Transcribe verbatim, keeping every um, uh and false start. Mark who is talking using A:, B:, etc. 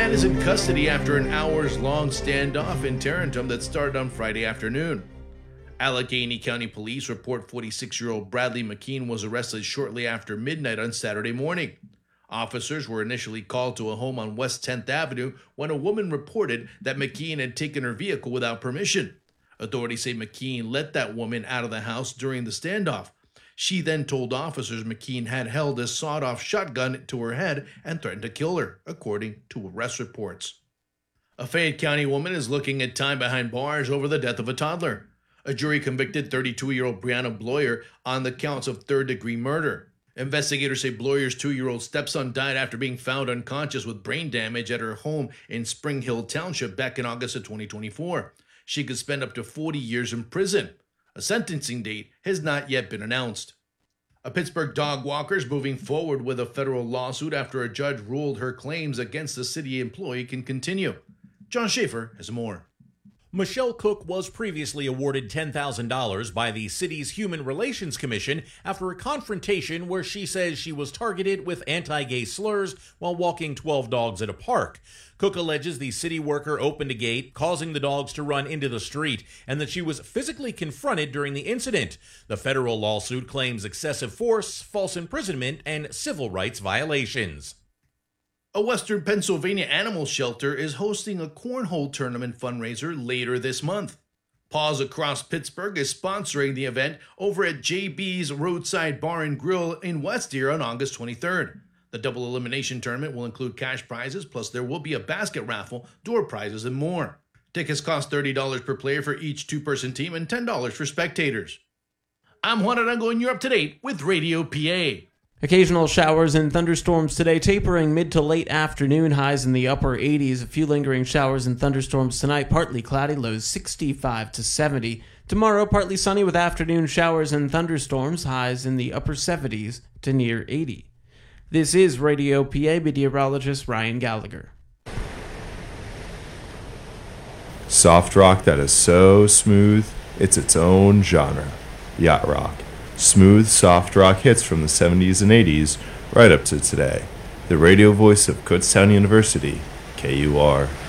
A: man is in custody after an hours-long standoff in Tarentum that started on Friday afternoon. Allegheny County Police report forty-six-year-old Bradley McKean was arrested shortly after midnight on Saturday morning. Officers were initially called to a home on West tenth Avenue when a woman reported that McKean had taken her vehicle without permission. Authorities say McKean let that woman out of the house during the standoff. She then told officers McKean had held a sawed-off shotgun to her head and threatened to kill her, according to arrest reports. A Fayette County woman is looking at time behind bars over the death of a toddler. A jury convicted thirty-two-year-old Brianna Bloyer on the counts of third-degree murder. Investigators say Bloyer's two-year-old stepson died after being found unconscious with brain damage at her home in Spring Hill Township back in August of twenty twenty-four. She could spend up to forty years in prison. A sentencing date has not yet been announced. A Pittsburgh dog walker is moving forward with a federal lawsuit after a judge ruled her claims against the city employee can continue. John Schaefer has more.
B: Michelle Cook was previously awarded ten thousand dollars by the city's Human Relations Commission after a confrontation where she says she was targeted with anti-gay slurs while walking twelve dogs at a park. Cook alleges the city worker opened a gate, causing the dogs to run into the street, and that she was physically confronted during the incident. The federal lawsuit claims excessive force, false imprisonment, and civil rights violations.
A: A Western Pennsylvania animal shelter is hosting a cornhole tournament fundraiser later this month. Paws Across Pittsburgh is sponsoring the event over at J B's Roadside Bar and Grill in West Deer on August twenty-third. The double elimination tournament will include cash prizes, plus there will be a basket raffle, door prizes, and more. Tickets cost thirty dollars per player for each two-person team and ten dollars for spectators. I'm Juan Arango, and you're up to date with Radio P A.
C: Occasional showers and thunderstorms today, tapering mid to late afternoon, highs in the upper eighties. A few lingering showers and thunderstorms tonight, partly cloudy, lows sixty-five to seventy. Tomorrow, partly sunny with afternoon showers and thunderstorms, highs in the upper seventies to near eighty. This is Radio P A, meteorologist Ryan Gallagher.
D: Soft rock that is so smooth, it's its own genre. Yacht rock. Smooth, soft rock hits from the seventies and eighties, right up to today. The radio voice of Kutztown University, K U R.